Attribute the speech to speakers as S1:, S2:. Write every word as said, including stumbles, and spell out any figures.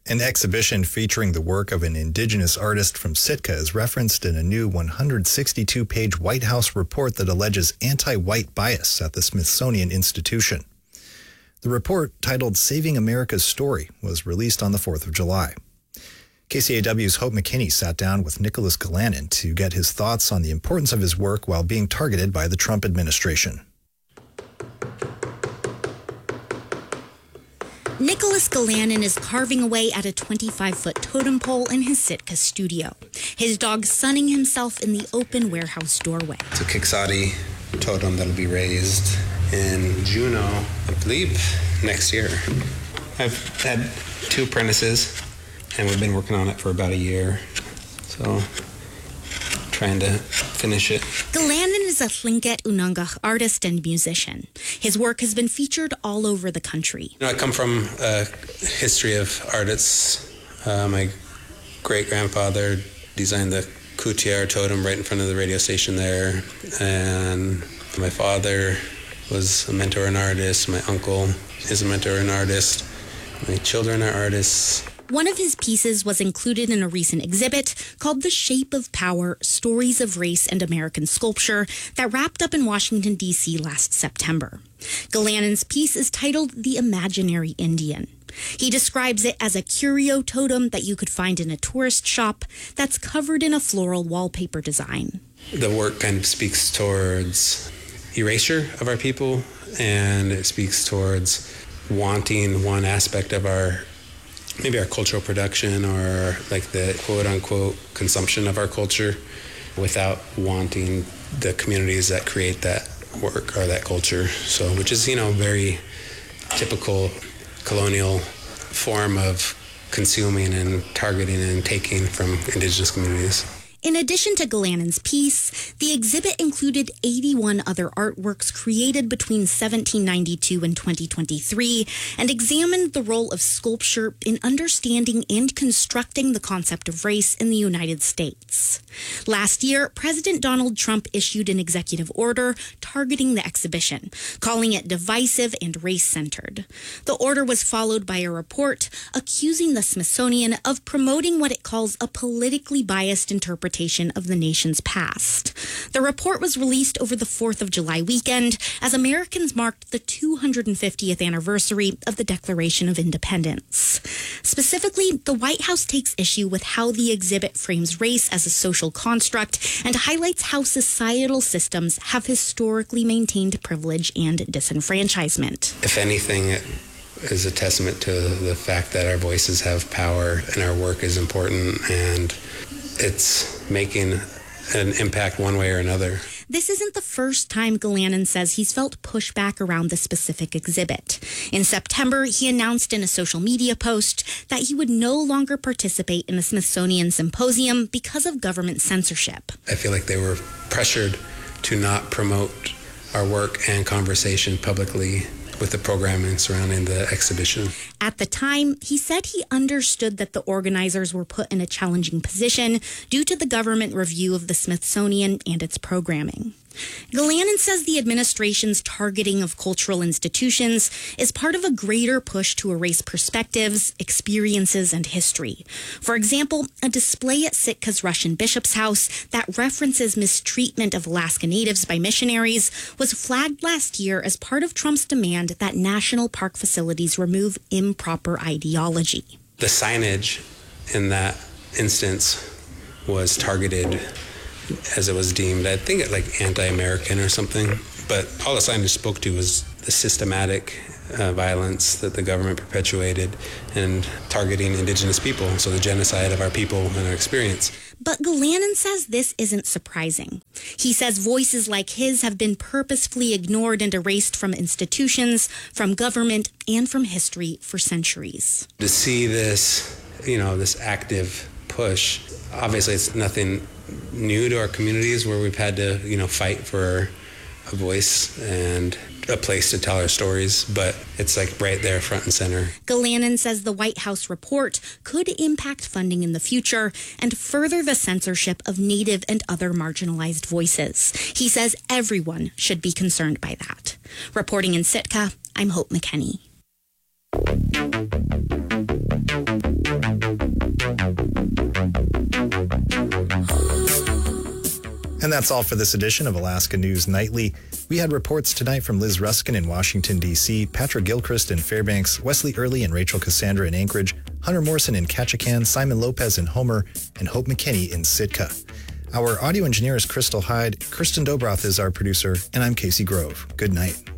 S1: An exhibition featuring the work of an indigenous artist from Sitka is referenced in a new one hundred sixty-two page White House report that alleges anti-white bias at the Smithsonian Institution. The report, titled Saving America's Story, was released on the fourth of July. K C A W's Hope McKinney sat down with Nicholas Galanin to get his thoughts on the importance of his work while being targeted by the Trump administration.
S2: Nicholas Galanin is carving away at a twenty-five foot totem pole in his Sitka studio, his dog sunning himself in the open warehouse doorway.
S3: It's a Kiksadi totem that'll be raised in Juneau, I believe, next year. I've had two apprentices, and we've been working on it for about a year, so trying to finish it.
S2: Galanin is a Tlingit Unangach artist and musician. His work has been featured all over the country.
S3: You know, I come from a history of artists. Uh, my great-grandfather designed the Kutiar totem right in front of the radio station there, and my father was a mentor and artist. My uncle is a mentor and artist. My children are artists.
S2: One of his pieces was included in a recent exhibit called The Shape of Power, Stories of Race and American Sculpture that wrapped up in Washington, D C last September. Galanin's piece is titled The Imaginary Indian. He describes it as a curio totem that you could find in a tourist shop that's covered in a floral wallpaper design.
S3: The work kind of speaks towards erasure of our people, and it speaks towards wanting one aspect of our maybe our cultural production or like the quote-unquote consumption of our culture without wanting the communities that create that work or that culture. So, which is, you know, very typical colonial form of consuming and targeting and taking from indigenous communities.
S2: In addition to Galanin's piece, the exhibit included eighty-one other artworks created between seventeen ninety-two and twenty twenty-three and examined the role of sculpture in understanding and constructing the concept of race in the United States. Last year, President Donald Trump issued an executive order targeting the exhibition, calling it divisive and race-centered. The order was followed by a report accusing the Smithsonian of promoting what it calls a politically biased interpretation of the nation's past. The report was released over the fourth of July weekend as Americans marked the two hundred fiftieth anniversary of the Declaration of Independence. Specifically, the White House takes issue with how the exhibit frames race as a social construct and highlights how societal systems have historically maintained privilege and disenfranchisement.
S3: If anything, it is a testament to the fact that our voices have power and our work is important, and it's making an impact one way or another.
S2: This isn't the first time Galanin says he's felt pushback around the specific exhibit. In September, he announced in a social media post that he would no longer participate in the Smithsonian Symposium because of government censorship.
S3: I feel like they were pressured to not promote our work and conversation publicly with the programming surrounding the exhibition.
S2: At the time, he said he understood that the organizers were put in a challenging position due to the government review of the Smithsonian and its programming. Galanin says the administration's targeting of cultural institutions is part of a greater push to erase perspectives, experiences, and history. For example, a display at Sitka's Russian Bishop's House that references mistreatment of Alaska Natives by missionaries was flagged last year as part of Trump's demand that national park facilities remove improper ideology.
S3: The signage in that instance was targeted as it was deemed, I think, like anti-American or something. But all the signage spoke to was the systematic uh, violence that the government perpetuated and targeting indigenous people, so the genocide of our people and our experience.
S2: But Galanin says this isn't surprising. He says voices like his have been purposefully ignored and erased from institutions, from government, and from history for centuries.
S3: To see this, you know, this active push, obviously it's nothing new to our communities where we've had to, you know, fight for a voice and a place to tell our stories, but it's like right there front and center.
S2: Galanin says the White House report could impact funding in the future and further the censorship of Native and other marginalized voices. He says everyone should be concerned by that. Reporting in Sitka, I'm Hope McKinney.
S1: And that's all for this edition of Alaska News Nightly. We had reports tonight from Liz Ruskin in Washington, D C, Patrick Gilchrist in Fairbanks, Wesley Early and Rachel Cassandra in Anchorage, Hunter Morrison in Ketchikan, Simon Lopez in Homer, and Hope McKinney in Sitka. Our audio engineer is Crystal Hyde, Kirsten Dobroth is our producer, and I'm Casey Grove. Good night.